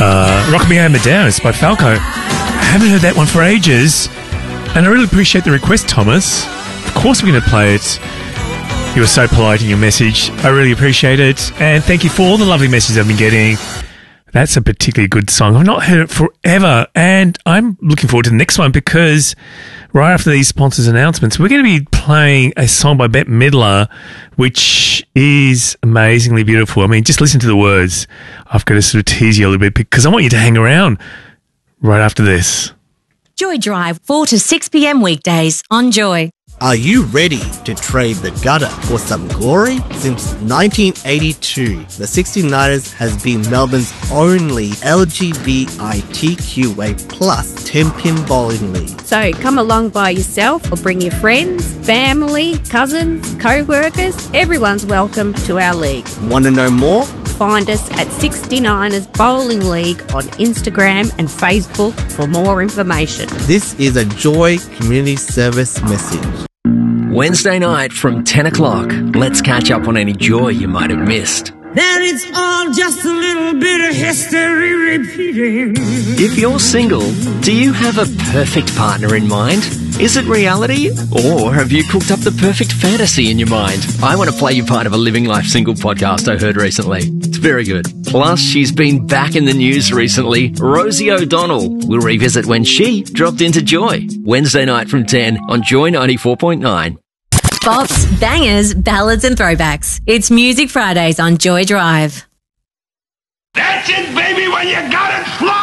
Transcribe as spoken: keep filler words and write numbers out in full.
Uh, Rock Me Amadeus by Falco. I haven't heard that one for ages, and I really appreciate the request, Thomas. Of course we're going to play it. You were so polite in your message. I really appreciate it, and thank you for all the lovely messages I've been getting. That's a particularly good song. I've not heard it forever, and I'm looking forward to the next one because right after these sponsors' announcements, we're going to be playing a song by Bette Midler, which is amazingly beautiful. I mean, just listen to the words. I've got to sort of tease you a little bit because I want you to hang around right after this. Joy Drive, four to six p.m. weekdays on Joy. Are you ready to trade the gutter for some glory? Since nineteen eighty-two, the sixty-niners has been Melbourne's only L G B T Q A plus ten-pin bowling league. So come along by yourself or bring your friends, family, cousins, co-workers. Everyone's welcome to our league. Want to know more? Find us at sixty-niners Bowling League on Instagram and Facebook for more information. This is a Joy Community Service message. Wednesday night from ten o'clock. Let's catch up on any joy you might have missed. That it's all just a little bit of history repeating. If you're single, do you have a perfect partner in mind? Is it reality? Or have you cooked up the perfect fantasy in your mind? I want to play you part of a Living Life Single podcast I heard recently. It's very good. Plus, she's been back in the news recently. Rosie O'Donnell will revisit when she dropped into Joy. Wednesday night from ten on Joy ninety-four point nine. Bops, bangers, ballads and throwbacks. It's Music Fridays on Joy Drive. That's it, baby, when you got it.